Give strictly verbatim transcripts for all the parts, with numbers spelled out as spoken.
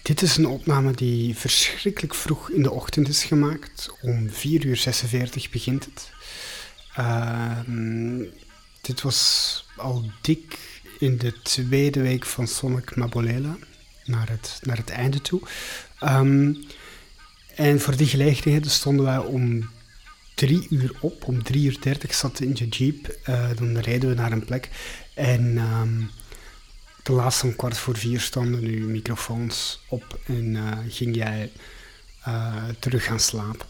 Dit is een opname die verschrikkelijk vroeg in de ochtend is gemaakt. Om vier uur zesenveertig begint het. Uh, dit was al dik in de tweede week van Sonic Mabolela, naar het, naar het einde toe. Um, en voor die gelegenheid stonden wij om drie uur op. Om drie uur dertig zat in de jeep. Uh, dan reden we naar een plek. En um, de laatste om kwart voor vier stonden nu microfoons op. En uh, ging jij uh, terug gaan slapen.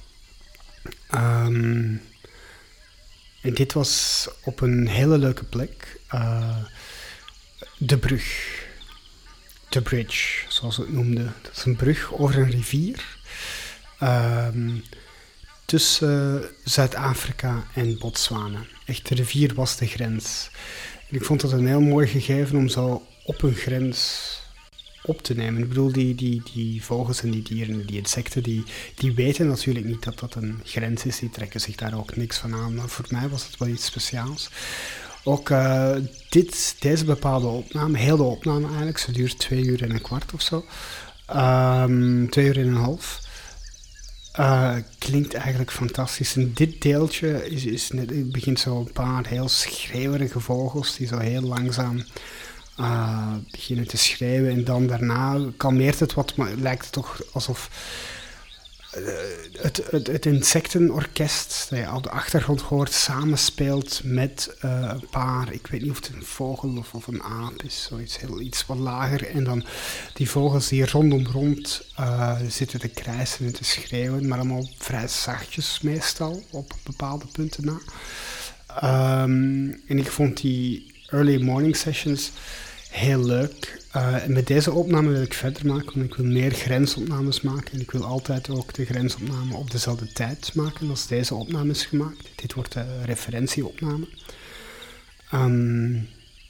Um, en dit was op een hele leuke plek. Uh, de brug. De bridge, zoals we het noemden. Dat is een brug over een rivier. Um, tussen Zuid-Afrika en Botswana. Echt, de rivier was de grens. En ik vond dat een heel mooi gegeven om zo op een grens op te nemen. Ik bedoel, die, die, die vogels en die dieren, die insecten, die, die weten natuurlijk niet dat dat een grens is. Die trekken zich daar ook niks van aan. Maar voor mij was het wel iets speciaals. Ook uh, dit, deze bepaalde opname, heel de opname eigenlijk, ze duurt twee uur en een kwart of zo. Um, twee uur en een half. Uh, klinkt eigenlijk fantastisch. En dit deeltje is, is net, het begint zo een paar heel schreeuwerige vogels die zo heel langzaam uh, beginnen te schreeuwen. En dan daarna kalmeert het wat, maar het lijkt toch alsof uh, het, het, het insectenorkest dat je op de achtergrond hoort samenspeelt met uh, een paar, ik weet niet of het een vogel of, of een aap is, zoiets heel iets wat lager. En dan die vogels die rondom rond uh, zitten te krijsen en te schreeuwen, maar allemaal vrij zachtjes meestal, op bepaalde punten na. Um, en ik vond die early morning sessions heel leuk. Uh, en met deze opname wil ik verder maken, want ik wil meer grensopnames maken. En ik wil altijd ook de grensopname op dezelfde tijd maken als deze opname is gemaakt. Dit wordt de referentieopname. Um,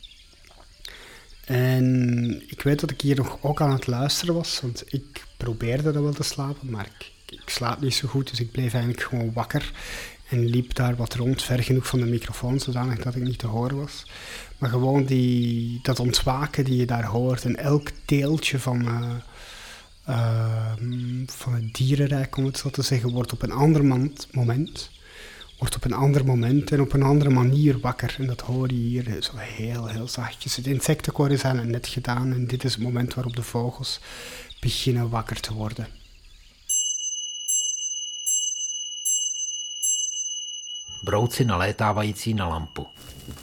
en ik weet dat ik hier nog ook aan het luisteren was, want ik probeerde dan wel te slapen, maar ik, ik slaap niet zo goed, dus ik bleef eigenlijk gewoon wakker. En liep daar wat rond, ver genoeg van de microfoon, zodanig dat ik niet te horen was. Maar gewoon die, dat ontwaken die je daar hoort en elk deeltje van, uh, uh, van het dierenrijk, om het zo te zeggen, wordt op een ander moment, wordt op een ander moment en op een andere manier wakker. En dat hoor je hier zo heel, heel zachtjes. Het insectenkoor is eigenlijk net gedaan en dit is het moment waarop de vogels beginnen wakker te worden. Brouci nalétávající na lampu.